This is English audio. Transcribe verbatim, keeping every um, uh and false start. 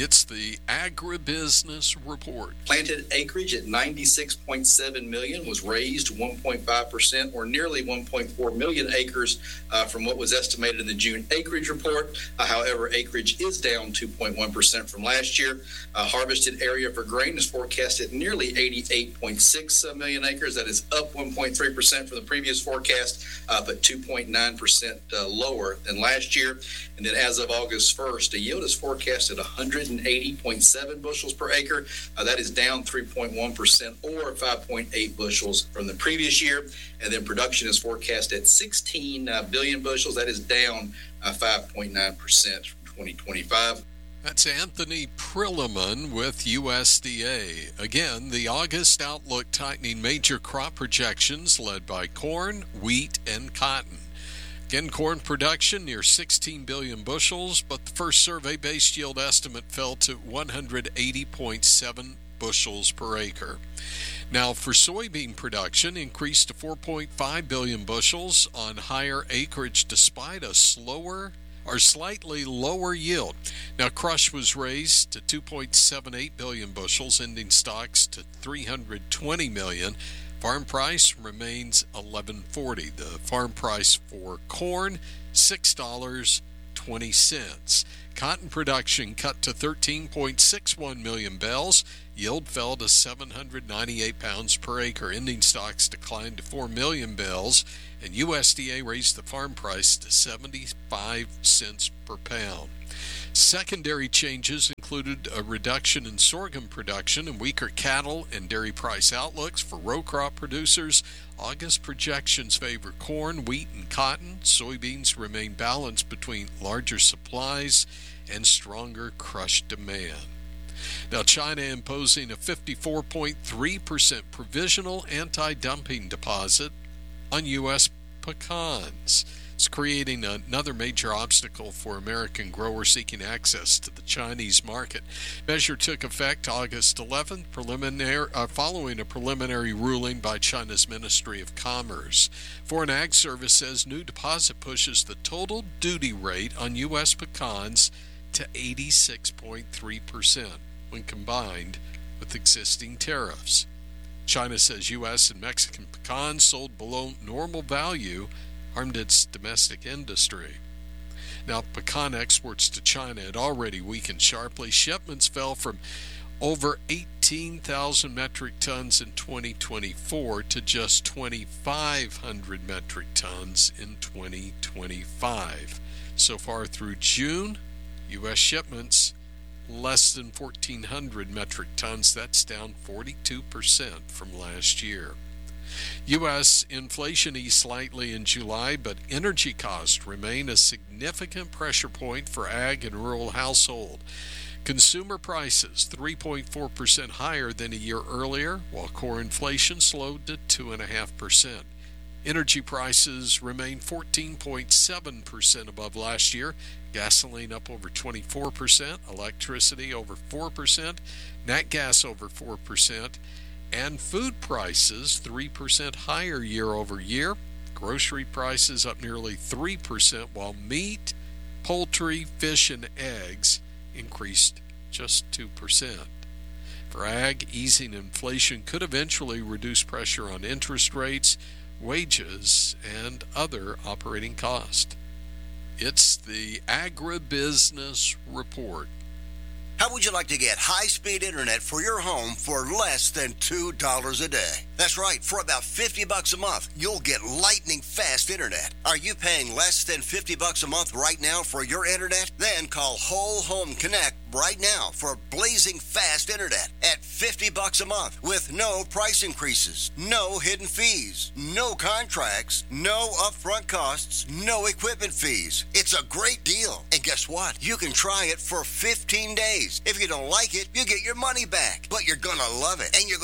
It's the Agribusiness Report. Planted acreage at ninety-six point seven million was raised one point five percent, or nearly one point four million acres uh, from what was estimated in the June acreage report. Uh, however, acreage is down two point one percent from last year. Uh, harvested area for grain is forecast at nearly eighty-eight point six million acres. That is up one point three percent from the previous forecast, uh, but two point nine percent uh, lower than last year. And then as of August first, the yield is forecast at one hundred eighty point seven bushels per acre. Uh, that is down three point one percent, or five point eight bushels from the previous year. And then production is forecast at sixteen uh, billion bushels. That is down uh, five point nine percent from twenty twenty-five. That's Anthony Prilliman with U S D A. Again, the August outlook tightening major crop projections led by corn, wheat, and cotton. Again, corn production near sixteen billion bushels, but the first survey-based yield estimate fell to one hundred eighty point seven bushels per acre. Now, for soybean production, increased to four point five billion bushels on higher acreage despite a slower or slightly lower yield. Now, crush was raised to two point seven eight billion bushels, ending stocks to three hundred twenty million. Farm price remains eleven forty. The farm price for corn, six dollars and twenty cents. Cotton production cut to thirteen point six one million bales. Yield fell to seven hundred ninety-eight pounds per acre. Ending stocks declined to four million bales, and U S D A raised the farm price to seventy-five cents per pound. Secondary changes included a reduction in sorghum production and weaker cattle and dairy price outlooks for row crop producers. August projections favor corn, wheat, and cotton. Soybeans remain balanced between larger supplies and stronger crush demand. Now, China imposing a fifty-four point three percent provisional anti-dumping deposit on U S pecans. It's creating another major obstacle for American growers seeking access to the Chinese market. Measure took effect August eleventh, preliminary, uh, following a preliminary ruling by China's Ministry of Commerce. Foreign Ag Service says new deposit pushes the total duty rate on U S pecans to eighty-six point three percent when combined with existing tariffs. China says U S and Mexican pecans sold below normal value harmed its domestic industry. Now, pecan exports to China had already weakened sharply. Shipments fell from over eighteen thousand metric tons in twenty twenty-four to just twenty-five hundred metric tons in twenty twenty-five. So far through June, U S shipments less than fourteen hundred metric tons. That's down forty-two percent from last year. U S inflation eased slightly in July, but energy costs remain a significant pressure point for ag and rural household. Consumer prices three point four percent higher than a year earlier, while core inflation slowed to two point five percent. Energy prices remain fourteen point seven percent above last year. Gasoline up over twenty-four percent, electricity over four percent, nat gas over four percent, and food prices three percent higher year over year. Grocery prices up nearly three percent, while meat, poultry, fish, and eggs increased just two percent. For ag, easing inflation could eventually reduce pressure on interest rates, wages, and other operating costs. It's the Agribusiness Report. How would you like to get high-speed internet for your home for less than two dollars a day? That's right. For about fifty bucks a month, you'll get lightning-fast internet. Are you paying less than fifty bucks a month right now for your internet? Then call Whole Home Connect right now for blazing fast internet at fifty bucks a month with no price increases, no hidden fees, no contracts, no upfront costs, no equipment fees. It's a great deal. And guess what? You can try it for fifteen days. If you don't like it, you get your money back. But you're going to love it, and you're